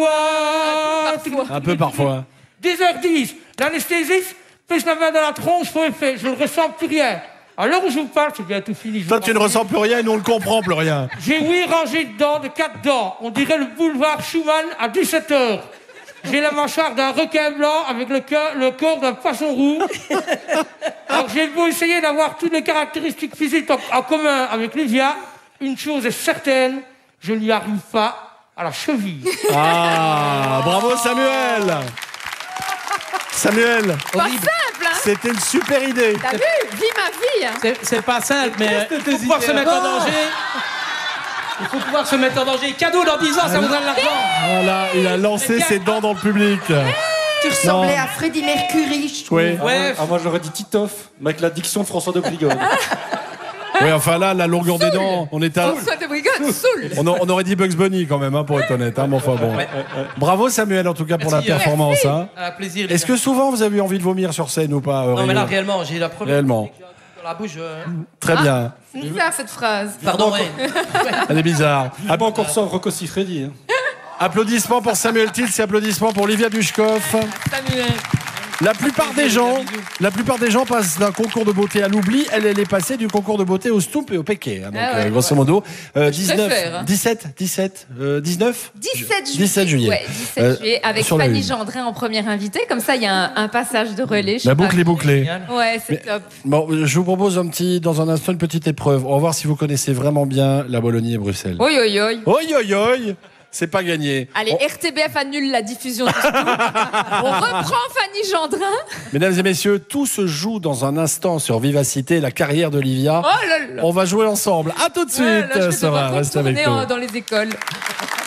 Un peu parfois. 10h10, l'anesthésiste pèse la main dans la tronche pour effet. Je ne ressens plus rien. À l'heure où je vous parle, c'est bientôt fini. Toi, tu ne ressens plus rien et nous, on ne comprend plus rien. J'ai 8 rangées de dents, de 4 dents. On dirait le boulevard Schumann à 17h. J'ai la mâchoire d'un requin blanc avec le corps d'un poisson roux. Alors j'ai beau essayer d'avoir toutes les caractéristiques physiques en commun avec Livia, une chose est certaine, je n'y arrive pas à la cheville. Ah, bravo Samuel. Samuel, Pas simple, hein. c'était une super idée. T'as vu? Vis ma vie. C'est pas simple, mais il faut pouvoir se mettre en danger. Il faut pouvoir se mettre en danger. Cadeau dans 10 ans, ça vous donne l'argent. Voilà, il a lancé ses dents dans le public. Tu ressemblais à Freddie Mercury, je trouve. Oui. Ouais. Ah, moi j'aurais dit Titoff, avec la diction de François de Brigode. Oui, enfin là, la longueur des dents, on est à... François de Brigode, saoul. On aurait dit Bugs Bunny quand même, hein, pour être honnête. Hein, mais enfin bon. Bravo Samuel en tout cas pour Merci, la performance. Hein. Un plaisir. Est-ce que souvent vous avez eu envie de vomir sur scène ou pas? Non, mais là, Aurélie réellement, j'ai la première. Réellement. Dans la bouche. Très bien. C'est bizarre cette phrase. Pardon, ouais. Elle est bizarre. Ah, pas encore ça, Rocco Siffredi. Hein. Applaudissements pour Samuel Tills et applaudissements pour Livia Dushkov. Samuel. La plupart des gens passent d'un concours de beauté à l'oubli. Elle est passée du concours de beauté au Stomp et au Péquet. Hein, donc, Ah ouais, grosso modo, 19, 19, 17 juillet. Ouais, 17 juillet, avec sur la Fanny une. Gendrin en première invitée. Comme ça, il y a un passage de relais. La boucle est bouclée. Ouais, c'est top. Bon, je vous propose dans un instant, une petite épreuve. On va voir si vous connaissez vraiment bien la Bologna et Bruxelles. Oi, oi, oi. Oi, oi, oi. C'est pas gagné. Allez, RTBF annule la diffusion de Scoop. On reprend Fanny Gendrin. Mesdames et messieurs, tout se joue dans un instant sur Vivacité, la carrière d'Olivia. Oh là là. On va jouer ensemble. À tout de suite, Ouais, là, je vais Sarah. devoir Reste avec retourner nous. dans les écoles.